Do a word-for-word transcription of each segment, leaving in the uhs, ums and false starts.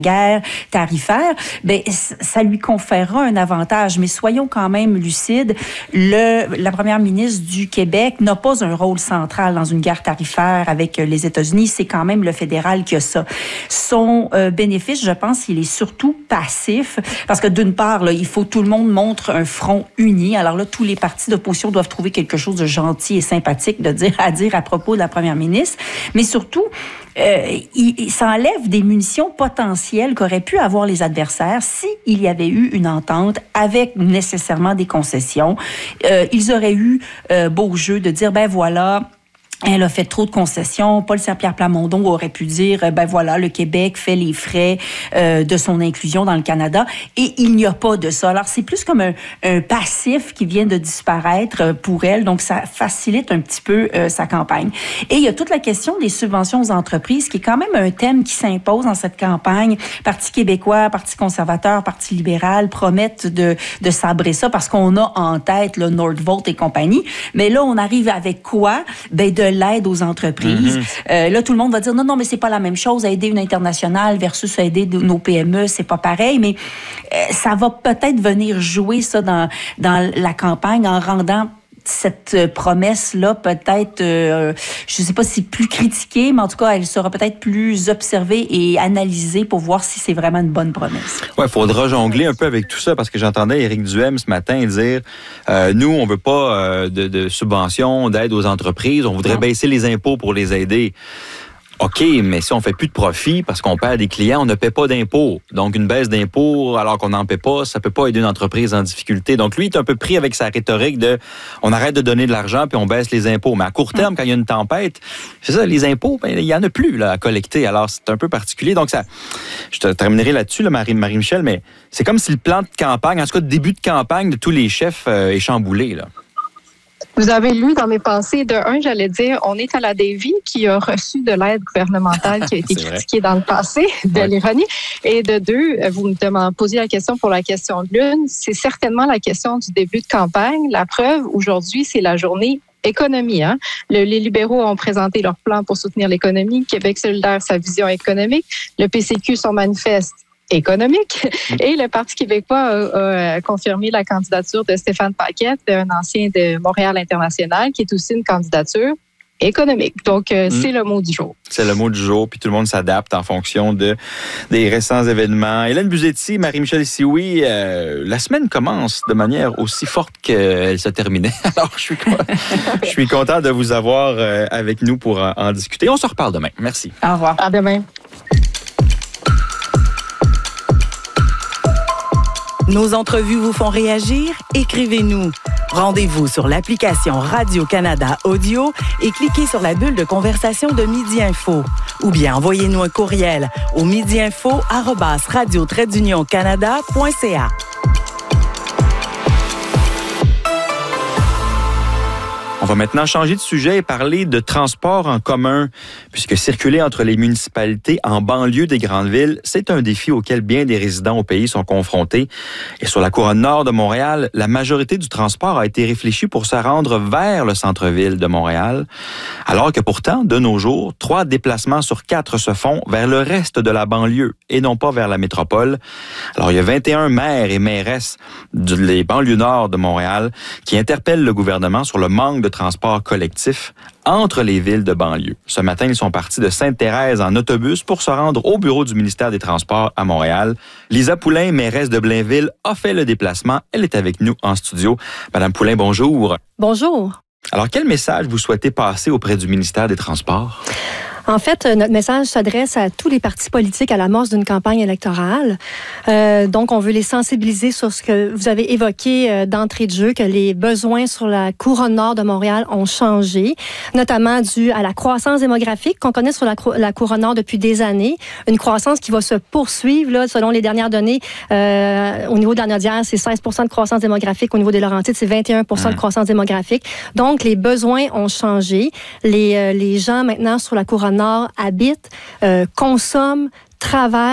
guerre tarifaire, ben ça lui conférera un avantage. Mais soyons quand même lucides, le, la première ministre du Québec n'a pas un rôle central dans une guerre tarifaire avec les États-Unis. C'est quand même le fédéral qui a ça. Son euh, bénéfice, je pense, il est surtout passif, parce que d'une part, là, il faut que tout le monde montre un front uni. Alors là, tous les partis d'opposition doivent trouver quelque chose de gentil et sympathique de dire, à dire à propos de la première ministre. Mais surtout, euh, il, il, ça enlève des munitions potentielles qu'auraient pu avoir les adversaires s'il y avait eu une entente avec nécessairement des concessions. Euh, ils auraient eu euh, beau jeu de dire, ben voilà, elle a fait trop de concessions. Paul Saint-Pierre Plamondon aurait pu dire, ben voilà, le Québec fait les frais euh, de son inclusion dans le Canada. Et il n'y a pas de ça. Alors, c'est plus comme un, un passif qui vient de disparaître pour elle. Donc, ça facilite un petit peu euh, sa campagne. Et il y a toute la question des subventions aux entreprises, qui est quand même un thème qui s'impose dans cette campagne. Parti québécois, Parti conservateur, Parti libéral promettent de, de sabrer ça parce qu'on a en tête le Nordvolt et compagnie. Mais là, on arrive avec quoi? Ben, de l'aide aux entreprises. Mm-hmm. Euh, là, tout le monde va dire non, non, mais c'est pas la même chose. Aider une internationale versus aider nos P M E, c'est pas pareil. Mais euh, ça va peut-être venir jouer ça dans, dans la campagne en rendant cette promesse-là peut-être, euh, je ne sais pas si plus critiquée, mais en tout cas, elle sera peut-être plus observée et analysée pour voir si c'est vraiment une bonne promesse. Oui, il faudra jongler un peu avec tout ça, parce que j'entendais Éric Duhem ce matin dire euh, nous, on ne veut pas euh, de, de subventions, d'aide aux entreprises, on voudrait non. baisser les impôts pour les aider. OK, mais si on fait plus de profit parce qu'on perd des clients, on ne paie pas d'impôts. Donc, une baisse d'impôts alors qu'on n'en paie pas, ça peut pas aider une entreprise en difficulté. Donc, lui, il est un peu pris avec sa rhétorique de on arrête de donner de l'argent puis on baisse les impôts. Mais à court terme, quand il y a une tempête, c'est ça, les impôts, ben, il y en a plus là, à collecter. Alors, c'est un peu particulier. Donc, ça, je te terminerai là-dessus, là, Marie, Marie-Michel, mais c'est comme si le plan de campagne, en tout cas, le début de campagne de tous les chefs euh, est chamboulé, là. Vous avez lu dans mes pensées, de un, j'allais dire, on est à la Davy qui a reçu de l'aide gouvernementale qui a été critiquée dans le passé, de ouais. l'ironie. Et de deux, vous me demandez, posiez la question pour la question de l'une, c'est certainement la question du début de campagne. La preuve, aujourd'hui, c'est la journée économie. Hein? Le, les libéraux ont présenté leur plan pour soutenir l'économie. Québec solidaire, sa vision économique. Le P C Q, son manifeste économique. Et le Parti québécois a, a confirmé la candidature de Stéphane Paquette, un ancien de Montréal International, qui est aussi une candidature économique. Donc, euh, mmh. c'est le mot du jour. C'est le mot du jour, puis tout le monde s'adapte en fonction de, des récents événements. Hélène Buzetti, Marie-Michel Sioui, euh, la semaine commence de manière aussi forte qu'elle se terminait. Alors, je suis, je suis content de vous avoir euh, avec nous pour en, en discuter. On se reparle demain. Merci. Au revoir. À demain. Nos entrevues vous font réagir? Écrivez-nous. Rendez-vous sur l'application Radio-Canada Audio et cliquez sur la bulle de conversation de Midi Info. Ou bien envoyez-nous un courriel au midiinfo arobase radio trait d'union canada point c a. On va maintenant changer de sujet et parler de transport en commun, puisque circuler entre les municipalités en banlieue des grandes villes, c'est un défi auquel bien des résidents au pays sont confrontés. Et sur la couronne nord de Montréal, la majorité du transport a été réfléchie pour se rendre vers le centre-ville de Montréal, alors que pourtant, de nos jours, trois déplacements sur quatre se font vers le reste de la banlieue et non pas vers la métropole. Alors, il y a vingt et un maires et mairesses des banlieues nord de Montréal qui interpellent le gouvernement sur le manque de transport collectif entre les villes de banlieue. Ce matin, ils sont partis de Sainte-Thérèse en autobus pour se rendre au bureau du ministère des Transports à Montréal. Lisa Poulain, mairesse de Blainville, a fait le déplacement. Elle est avec nous en studio. Madame Poulain, bonjour. Bonjour. Alors, quel message vous souhaitez passer auprès du ministère des Transports? En fait, notre message s'adresse à tous les partis politiques à l'amorce d'une campagne électorale. Euh, donc, on veut les sensibiliser sur ce que vous avez évoqué euh, d'entrée de jeu, que les besoins sur la couronne nord de Montréal ont changé, notamment dû à la croissance démographique qu'on connaît sur la, la couronne nord depuis des années. Une croissance qui va se poursuivre, là, selon les dernières données. Euh, au niveau de la Naudière, c'est seize pour cent de croissance démographique. Au niveau des Laurentides, c'est vingt et un pour cent de croissance démographique. Donc, les besoins ont changé. Les, euh, les gens, maintenant, sur la couronne nord habitent, euh, consomment, travaillent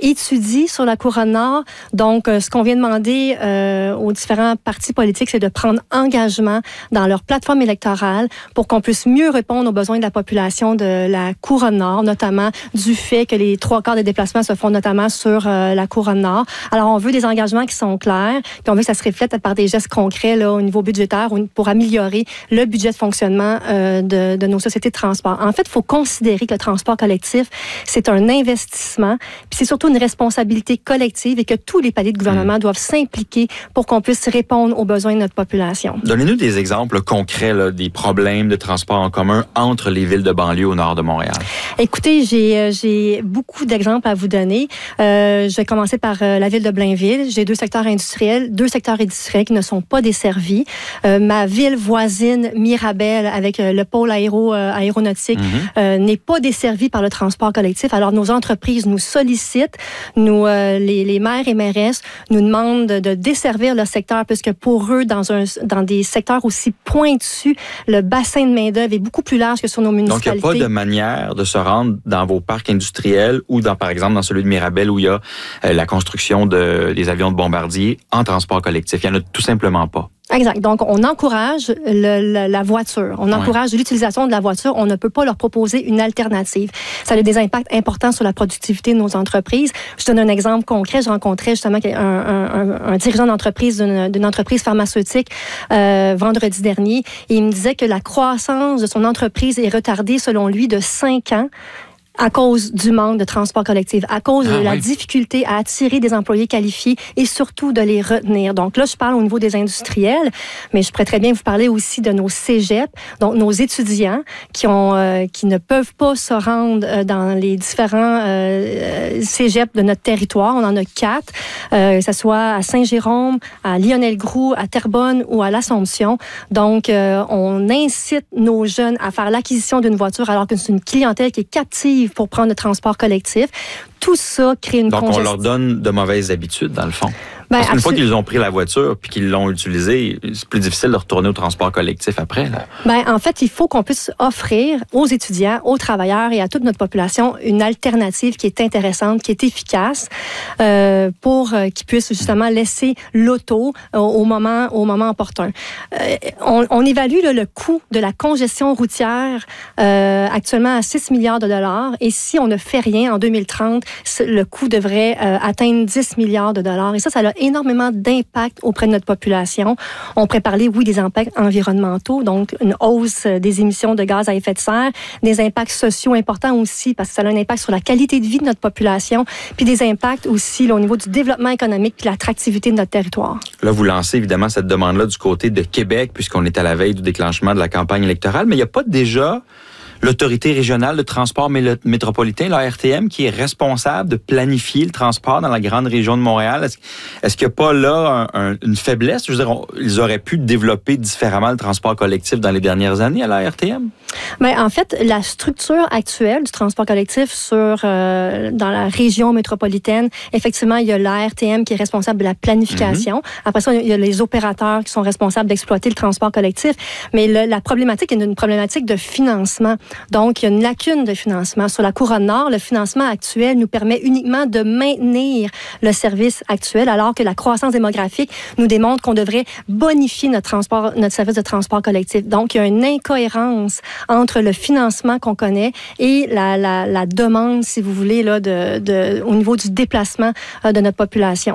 étudie sur la Couronne Nord. Donc, euh, ce qu'on vient demander euh, aux différents partis politiques, c'est de prendre engagement dans leur plateforme électorale pour qu'on puisse mieux répondre aux besoins de la population de la Couronne Nord, notamment du fait que les trois quarts des déplacements se font notamment sur euh, la Couronne Nord. Alors, on veut des engagements qui sont clairs, puis on veut que ça se reflète par des gestes concrets là, au niveau budgétaire pour améliorer le budget de fonctionnement euh, de, de nos sociétés de transport. En fait, il faut considérer que le transport collectif, c'est un investissement, puis c'est surtout une responsabilité collective et que tous les paliers de gouvernement mmh. doivent s'impliquer pour qu'on puisse répondre aux besoins de notre population. Donnez-nous des exemples concrets là, des problèmes de transport en commun entre les villes de banlieue au nord de Montréal. Écoutez, j'ai, j'ai beaucoup d'exemples à vous donner. Euh, je vais commencer par euh, la ville de Blainville. J'ai deux secteurs industriels, deux secteurs industriels qui ne sont pas desservis. Euh, ma ville voisine, Mirabel, avec euh, le pôle aéro, euh, aéronautique, mm-hmm. euh, n'est pas desservie par le transport collectif. Alors, nos entreprises nous sollicitent, nous, euh, les, les maires et mairesses nous demandent de, de desservir le secteur, puisque pour eux, dans, un, dans des secteurs aussi pointus, le bassin de main-d'œuvre est beaucoup plus large que sur nos municipalités. Donc, il n'y a pas de manière de se rendre dans vos parcs industriels ou, dans, par exemple, dans celui de Mirabel, où il y a euh, la construction de, des avions de bombardiers en transport collectif. Il n'y en a tout simplement pas. Exact. Donc, on encourage le, le, la voiture. On encourage ouais. l'utilisation de la voiture. On ne peut pas leur proposer une alternative. Ça a des impacts importants sur la productivité de nos entreprises. Je donne un exemple concret. Je rencontrais justement un, un, un, un dirigeant d'entreprise d'une, d'une entreprise pharmaceutique euh, vendredi dernier. Et il me disait que la croissance de son entreprise est retardée, selon lui, de cinq ans. À cause du manque de transport collectif, à cause ah, de la oui. difficulté à attirer des employés qualifiés et surtout de les retenir. Donc là, je parle au niveau des industriels, mais je pourrais très bien vous parler aussi de nos cégeps, donc nos étudiants qui ont, euh, qui ne peuvent pas se rendre euh, dans les différents euh, cégeps de notre territoire. On en a quatre, euh, que ce soit à Saint-Jérôme, à Lionel-Groulx, à Terrebonne ou à l'Assomption. Donc, euh, on incite nos jeunes à faire l'acquisition d'une voiture alors que c'est une clientèle qui est captive pour prendre le transport collectif. Tout ça crée une Donc, congestion. on leur donne de mauvaises habitudes, dans le fond. Ben, Parce qu'une absolu- fois qu'ils ont pris la voiture puis qu'ils l'ont utilisée, c'est plus difficile de retourner au transport collectif après. Là. Ben, en fait, il faut qu'on puisse offrir aux étudiants, aux travailleurs et à toute notre population une alternative qui est intéressante, qui est efficace, euh, pour euh, qu'ils puissent justement laisser l'auto euh, au moment au moment opportun. Euh, on, on évalue là, le coût de la congestion routière euh, actuellement à six milliards de dollars. Et si on ne fait rien en deux mille trente, le coût devrait euh, atteindre dix milliards de dollars. Et ça, ça a énormément d'impact auprès de notre population. On pourrait parler, oui, des impacts environnementaux, donc une hausse des émissions de gaz à effet de serre, des impacts sociaux importants aussi, parce que ça a un impact sur la qualité de vie de notre population, puis des impacts aussi là, au niveau du développement économique puis l'attractivité de notre territoire. Là, vous lancez évidemment cette demande-là du côté de Québec, puisqu'on est à la veille du déclenchement de la campagne électorale, mais il n'y a pas déjà l'autorité régionale de transport métropolitain, la R T M, qui est responsable de planifier le transport dans la grande région de Montréal. Est-ce, est-ce qu'il n'y a pas là un, un, une faiblesse? Je veux dire, on, ils auraient pu développer différemment le transport collectif dans les dernières années à la R T M? Bien, en fait, la structure actuelle du transport collectif sur, euh, dans la région métropolitaine, effectivement, il y a la R T M qui est responsable de la planification. Mm-hmm. Après ça, il y a les opérateurs qui sont responsables d'exploiter le transport collectif. Mais le, la problématique est une problématique de financement. Donc, il y a une lacune de financement. Sur la Couronne Nord, le financement actuel nous permet uniquement de maintenir le service actuel, alors que la croissance démographique nous démontre qu'on devrait bonifier notre transport, notre service de transport collectif. Donc, il y a une incohérence entre le financement qu'on connaît et la, la, la demande, si vous voulez, là, de, de, au niveau du déplacement euh, de notre population.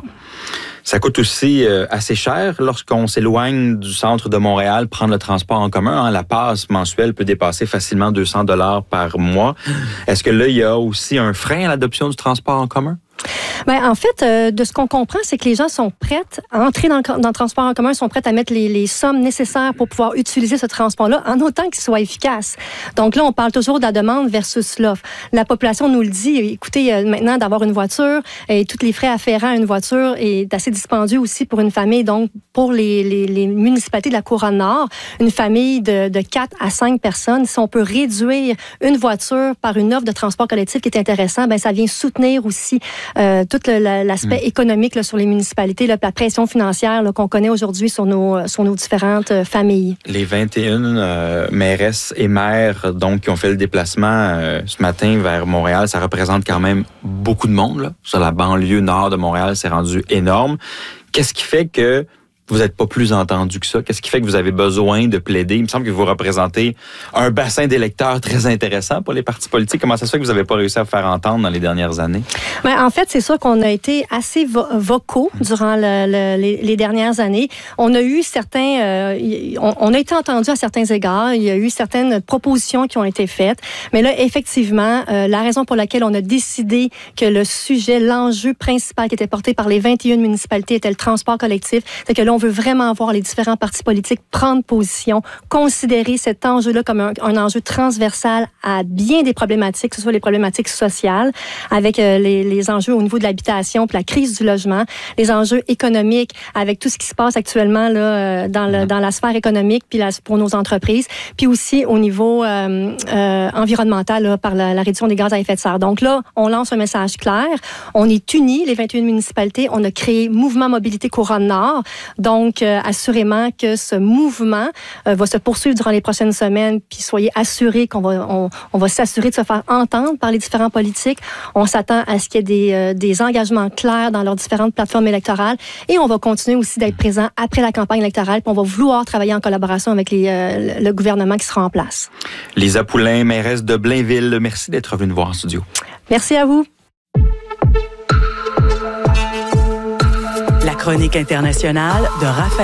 Ça coûte aussi euh, assez cher lorsqu'on s'éloigne du centre de Montréal, prendre le transport en commun. Hein, la passe mensuelle peut dépasser facilement deux cents dollars par mois. Est-ce que là, il y a aussi un frein à l'adoption du transport en commun? Ben, en fait, euh, de ce qu'on comprend, c'est que les gens sont prêts à entrer dans le, dans le transport en commun, sont prêts à mettre les, les sommes nécessaires pour pouvoir utiliser ce transport-là, en autant qu'il soit efficace. Donc là, on parle toujours de la demande versus l'offre. La population nous le dit. Écoutez, euh, maintenant, d'avoir une voiture et tous les frais afférents à une voiture est assez dispendieux aussi pour une famille. Donc, pour les, les, les municipalités de la Couronne Nord, une famille de, de quatre à cinq personnes, si on peut réduire une voiture par une offre de transport collectif qui est intéressant, ben ça vient soutenir aussi euh, tout le, l'aspect mmh. économique là, sur les municipalités, là, la pression financière là, qu'on connaît aujourd'hui sur nos, sur nos différentes euh, familles. Les vingt et une euh, mairesses et maires donc, qui ont fait le déplacement euh, ce matin vers Montréal, ça représente quand même beaucoup de monde. Là. Sur la banlieue nord de Montréal, c'est rendu énorme. Qu'est-ce qui fait que vous n'êtes pas plus entendu que ça? Qu'est-ce qui fait que vous avez besoin de plaider? Il me semble que vous représentez un bassin d'électeurs très intéressant pour les partis politiques. Comment ça se fait que vous n'avez pas réussi à vous faire entendre dans les dernières années? Bien, en fait, c'est sûr qu'on a été assez vo- vocaux durant le, le, les, les dernières années. On a eu certains... Euh, on, on a été entendu à certains égards. Il y a eu certaines propositions qui ont été faites. Mais là, effectivement, euh, la raison pour laquelle on a décidé que le sujet, l'enjeu principal qui était porté par les vingt et une municipalités était le transport collectif, c'est que là, on veut vraiment voir les différents partis politiques prendre position, considérer cet enjeu-là comme un, un enjeu transversal à bien des problématiques, que ce soit les problématiques sociales, avec euh, les, les enjeux au niveau de l'habitation, puis la crise du logement, les enjeux économiques, avec tout ce qui se passe actuellement là, euh, dans, le, dans la sphère économique, puis la, pour nos entreprises, puis aussi au niveau euh, euh, environnemental, là, par la, la réduction des gaz à effet de serre. Donc là, on lance un message clair. On est unis, les vingt et une municipalités. On a créé Mouvement Mobilité Couronne Nord. Donc, euh, assurément que ce mouvement euh, va se poursuivre durant les prochaines semaines, puis soyez assurés qu'on va, on, on va s'assurer de se faire entendre par les différents politiques. On s'attend à ce qu'il y ait des, euh, des engagements clairs dans leurs différentes plateformes électorales et on va continuer aussi d'être présent après la campagne électorale, puis on va vouloir travailler en collaboration avec les, euh, le gouvernement qui sera en place. Lisa Poulain, mairesse de Blainville, merci d'être venue nous voir en studio. Merci à vous. La chronique internationale de Raphaël